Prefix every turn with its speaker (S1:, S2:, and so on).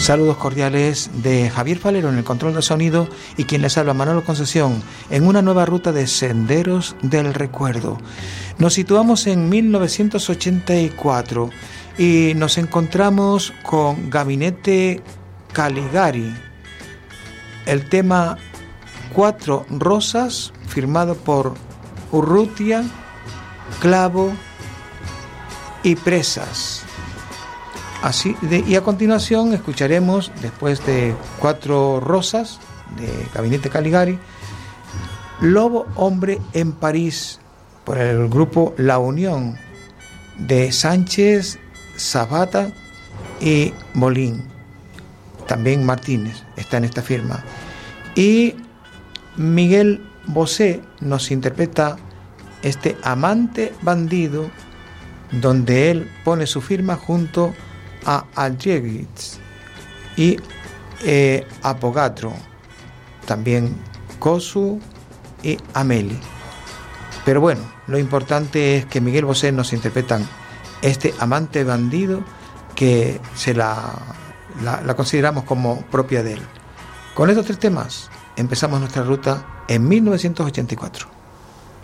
S1: Saludos cordiales de Javier Falero en el control de sonido y quien les habla, Manolo Concesión, en una nueva ruta de Senderos del Recuerdo. Nos situamos en 1984 y nos encontramos con Gabinete Caligari. El tema Cuatro Rosas, firmado por Urrutia, Clavo y Presas. Y a continuación escucharemos, después de Cuatro Rosas de Gabinete Caligari, Lobo Hombre en París, por el grupo La Unión, de Sánchez, Zapata y Molín. También Martínez está en esta firma. Y Miguel Bosé nos interpreta este Amante Bandido, donde él pone su firma junto a Aljegiz y Apogatro, también Kosu y Ameli. Pero bueno, lo importante es que Miguel Bosé nos interpretan este Amante Bandido, que se la consideramos como propia de él. Con estos tres temas empezamos nuestra ruta en 1984.